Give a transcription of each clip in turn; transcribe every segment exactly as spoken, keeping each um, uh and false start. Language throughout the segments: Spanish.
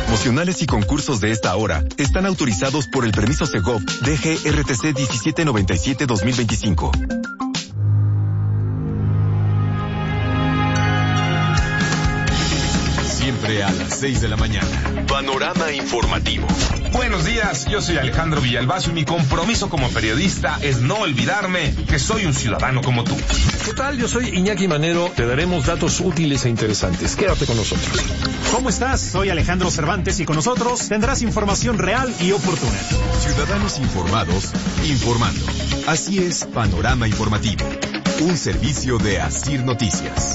promocionales y concursos de esta hora están autorizados por el permiso Segov D G R T C diecisiete noventa y siete dos mil veinticinco. Siempre a las seis de la mañana. Panorama informativo. Buenos días, yo soy Alejandro Villalbazo y mi compromiso como periodista es no olvidarme que soy un ciudadano como tú. ¿Qué tal? Yo soy Iñaki Manero. Te daremos datos útiles e interesantes. Quédate con nosotros. ¿Cómo estás? Soy Alejandro Cervantes y con nosotros tendrás información real y oportuna. Ciudadanos informados, informando. Así es Panorama Informativo, un servicio de Asir Noticias.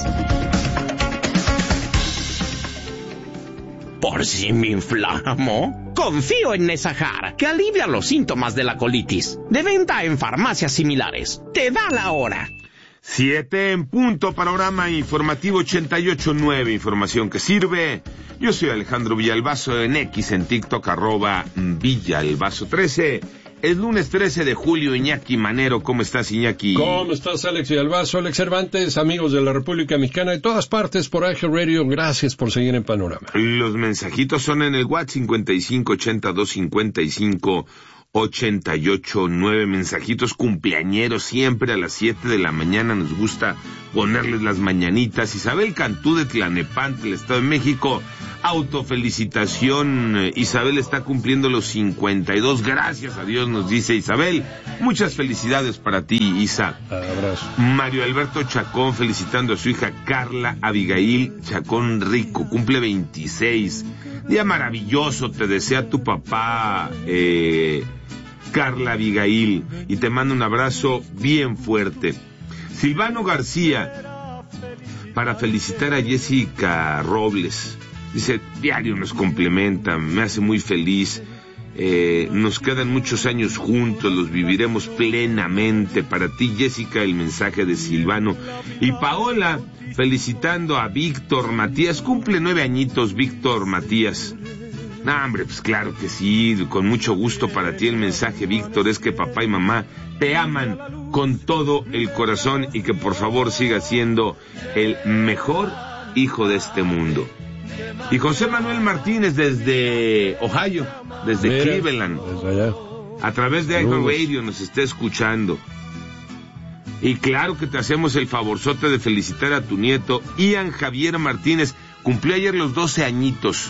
¿Por si me inflamo? Confío en Nesajar, que alivia los síntomas de la colitis. De venta en farmacias similares. Te da la hora. Siete en punto, Panorama Informativo ochenta y ocho punto nueve, información que sirve. Yo soy Alejandro Villalbazo, en X, en TikTok, arroba Villalbazo trece. Es lunes trece de julio, Iñaki Manero. ¿Cómo estás, Iñaki? ¿Cómo estás, Alex Villalbazo? Alex Cervantes, amigos de la República Mexicana de todas partes por A G Radio, gracias por seguir en Panorama. Los mensajitos son en el WhatsApp cincuenta y cinco ochenta y dos cincuenta y cinco ochenta y ocho nueve. Mensajitos cumpleañeros, siempre a las siete de la mañana nos gusta ponerles las mañanitas. Isabel Cantú de Tlanepantla, el Estado de México, autofelicitación. Isabel está cumpliendo los cincuenta y dos, gracias a Dios, nos dice Isabel. Muchas felicidades para ti, Isa. Abrazo. Mario Alberto Chacón felicitando a su hija Carla Abigail Chacón Rico, cumple veintiséis. Día maravilloso, te desea tu papá, eh, Carla Abigail, y te mando un abrazo bien fuerte. Silvano García, para felicitar a Jessica Robles. Dice, diario nos complementa, me hace muy feliz. Eh, nos quedan muchos años juntos, los viviremos plenamente. Para ti, Jessica, el mensaje de Silvano. Y Paola, felicitando a Víctor Matías, cumple nueve añitos Víctor Matías. No, hombre, pues claro que sí, con mucho gusto para ti el mensaje, Víctor, es que papá y mamá te aman con todo el corazón y que por favor siga siendo el mejor hijo de este mundo. Y José Manuel Martínez desde Ohio, desde Mira, Cleveland, desde allá, a través de iHeartRadio nos está escuchando. Y claro que te hacemos el favorzote de felicitar a tu nieto, Ian Javier Martínez, cumplió ayer los doce añitos.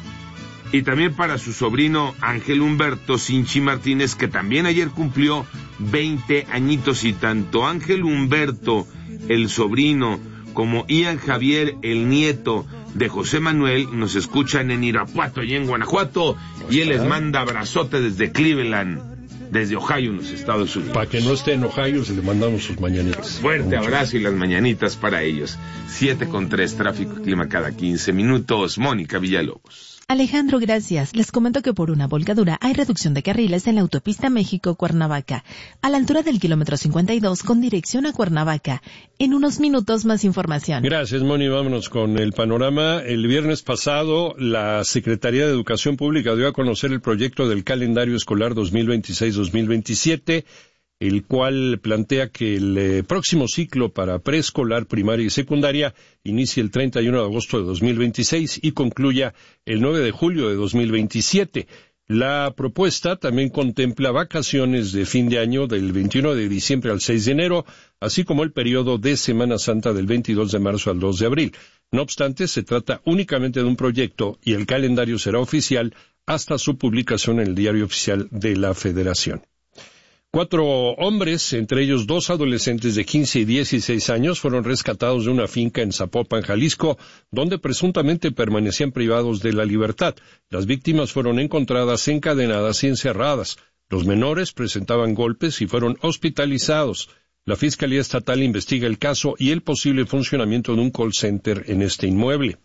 Y también para su sobrino Ángel Humberto Sinchi Martínez, que también ayer cumplió veinte añitos. Y tanto Ángel Humberto, el sobrino, como Ian Javier, el nieto de José Manuel, nos escuchan en Irapuato y en Guanajuato, y él les manda abrazote desde Cleveland, desde Ohio, en los Estados Unidos. Para que no esté en Ohio, se le mandamos sus mañanitas. Fuerte abrazo y las mañanitas para ellos. Siete con tres, tráfico y clima cada quince minutos. Mónica Villalobos. Alejandro, gracias. Les comento que por una volcadura hay reducción de carriles en la autopista México-Cuernavaca, a la altura del kilómetro cincuenta y dos con dirección a Cuernavaca. En unos minutos más información. Gracias, Moni. Vámonos con el panorama. El viernes pasado, la Secretaría de Educación Pública dio a conocer el proyecto del calendario escolar dos mil veintiséis dos mil veintisiete, el cual plantea que el eh, próximo ciclo para preescolar, primaria y secundaria inicie el treinta y uno de agosto de dos mil veintiséis y concluya el nueve de julio de dos mil veintisiete. La propuesta también contempla vacaciones de fin de año del veintiuno de diciembre al seis de enero, así como el periodo de Semana Santa del veintidós de marzo al dos de abril. No obstante, se trata únicamente de un proyecto y el calendario será oficial hasta su publicación en el Diario Oficial de la Federación. Cuatro hombres, entre ellos dos adolescentes de quince y dieciséis años, fueron rescatados de una finca en Zapopan, Jalisco, donde presuntamente permanecían privados de la libertad. Las víctimas fueron encontradas encadenadas y encerradas. Los menores presentaban golpes y fueron hospitalizados. La Fiscalía Estatal investiga el caso y el posible funcionamiento de un call center en este inmueble.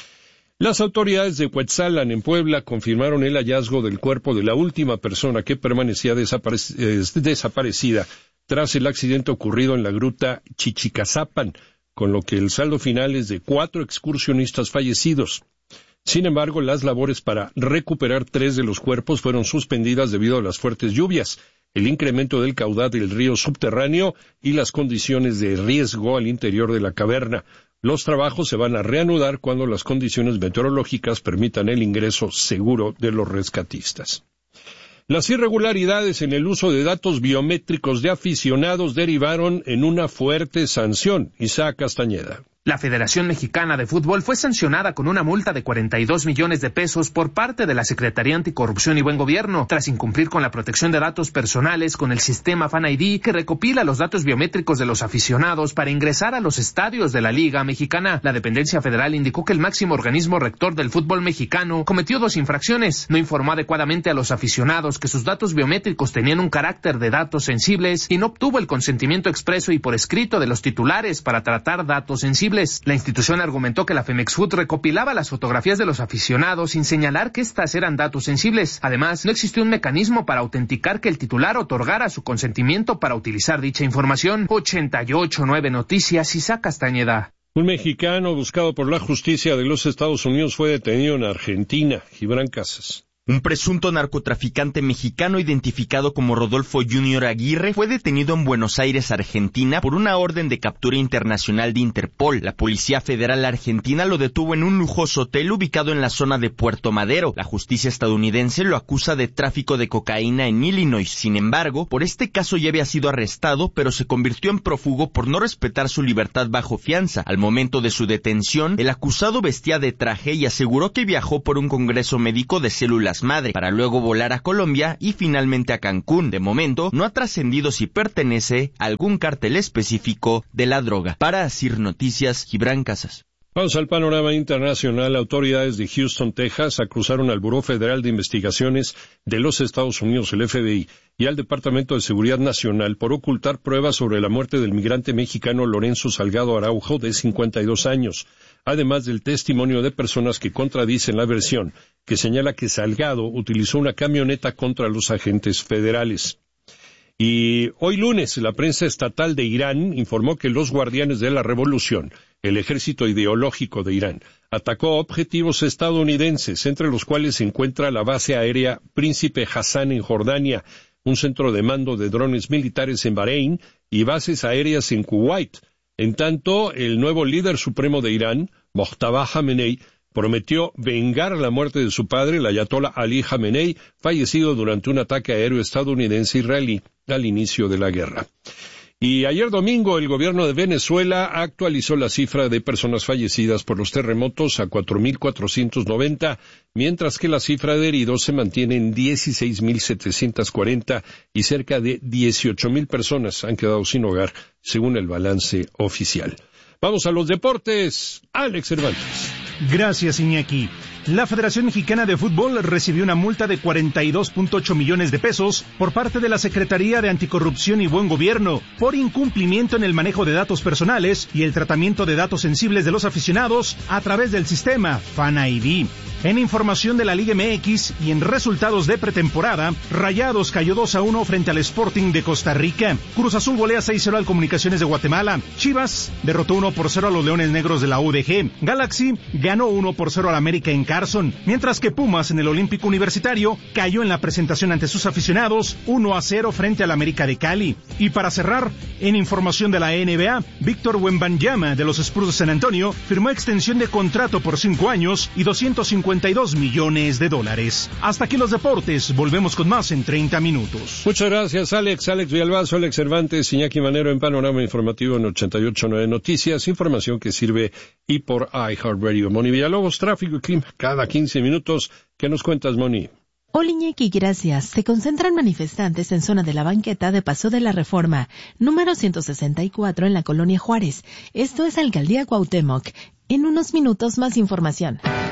Las autoridades de Cuetzalan, en Puebla, confirmaron el hallazgo del cuerpo de la última persona que permanecía desapare- eh, desaparecida tras el accidente ocurrido en la gruta Chichicazapan, con lo que el saldo final es de cuatro excursionistas fallecidos. Sin embargo, las labores para recuperar tres de los cuerpos fueron suspendidas debido a las fuertes lluvias. el incremento del caudal del río subterráneo y las condiciones de riesgo al interior de la caverna. Los trabajos se van a reanudar cuando las condiciones meteorológicas permitan el ingreso seguro de los rescatistas. Las irregularidades en el uso de datos biométricos de aficionados derivaron en una fuerte sanción. Isaac Castañeda. La Federación Mexicana de Fútbol fue sancionada con una multa de cuarenta y dos millones de pesos por parte de la Secretaría Anticorrupción y Buen Gobierno, tras incumplir con la protección de datos personales con el sistema Fan I D, que recopila los datos biométricos de los aficionados para ingresar a los estadios de la Liga Mexicana. La dependencia federal indicó que el máximo organismo rector del fútbol mexicano cometió dos infracciones. No informó adecuadamente a los aficionados que sus datos biométricos tenían un carácter de datos sensibles y no obtuvo el consentimiento expreso y por escrito de los titulares para tratar datos sensibles. La institución argumentó que la Femexfoot recopilaba las fotografías de los aficionados sin señalar que estas eran datos sensibles. Además, no existió un mecanismo para autenticar que el titular otorgara su consentimiento para utilizar dicha información. ochenta y ocho punto nueve Noticias, Isaac Castañeda. Un mexicano buscado por la justicia de los Estados Unidos fue detenido en Argentina. Gibran Casas. Un presunto narcotraficante mexicano identificado como Rodolfo Junior Aguirre fue detenido en Buenos Aires, Argentina, por una orden de captura internacional de Interpol. La Policía Federal Argentina lo detuvo en un lujoso hotel ubicado en la zona de Puerto Madero. La justicia estadounidense lo acusa de tráfico de cocaína en Illinois. Sin embargo, por este caso ya había sido arrestado, pero se convirtió en prófugo por no respetar su libertad bajo fianza. Al momento de su detención, el acusado vestía de traje y aseguró que viajó por un congreso médico de células madre, para luego volar a Colombia y finalmente a Cancún. De momento, no ha trascendido si pertenece a algún cártel específico de la droga. Para Asir Noticias, Gibran Casas. Vamos al panorama internacional. Autoridades de Houston, Texas, acusaron al Buró Federal de Investigaciones de los Estados Unidos, el F B I, y al Departamento de Seguridad Nacional por ocultar pruebas sobre la muerte del migrante mexicano Lorenzo Salgado Araujo, de cincuenta y dos años, además del testimonio de personas que contradicen la versión, que señala que Salgado utilizó una camioneta contra los agentes federales. Y hoy lunes, la prensa estatal de Irán informó que los guardianes de la revolución, el ejército ideológico de Irán, atacó objetivos estadounidenses, entre los cuales se encuentra la base aérea Príncipe Hassan en Jordania, un centro de mando de drones militares en Bahrein y bases aéreas en Kuwait. En tanto, el nuevo líder supremo de Irán, Mojtaba Khamenei, prometió vengar la muerte de su padre, el ayatolá Ali Khamenei, fallecido durante un ataque aéreo estadounidense-israelí al inicio de la guerra. Y ayer domingo el gobierno de Venezuela actualizó la cifra de personas fallecidas por los terremotos a cuatro mil cuatrocientos noventa, mientras que la cifra de heridos se mantiene en dieciséis mil setecientos cuarenta y cerca de dieciocho mil personas han quedado sin hogar, según el balance oficial. Vamos a los deportes. Alex Cervantes. Gracias, Iñaki. La Federación Mexicana de Fútbol recibió una multa de cuarenta y dos punto ocho millones de pesos por parte de la Secretaría de Anticorrupción y Buen Gobierno por incumplimiento en el manejo de datos personales y el tratamiento de datos sensibles de los aficionados a través del sistema Fan I D. En información de la Liga M X y en resultados de pretemporada, Rayados cayó dos a uno frente al Sporting de Costa Rica. Cruz Azul golea seis cero al Comunicaciones de Guatemala. Chivas derrotó uno por cero a los Leones Negros de la U D G. Galaxy ganó uno por cero al América en Carson, mientras que Pumas en el Olímpico Universitario cayó en la presentación ante sus aficionados uno a cero frente al América de Cali. Y para cerrar, en información de la N B A, Víctor Wembanyama de los Spurs de San Antonio firmó extensión de contrato por cinco años y doscientos cincuenta y dos millones de dólares. Hasta aquí los deportes, volvemos con más en treinta minutos. Muchas gracias, Alex. Alex Villalbazo, Alex Cervantes, Iñaki Manero en Panorama Informativo en ochenta y ocho punto nueve Noticias, información que sirve y por iHeartRadio. Moni Villalobos, tráfico y clima cada quince minutos. ¿Qué nos cuentas, Moni? Hola, Iñaki, gracias. Se concentran manifestantes en zona de la banqueta de Paso de la Reforma, número ciento sesenta y cuatro en la Colonia Juárez. Esto es Alcaldía Cuauhtémoc. En unos minutos más información.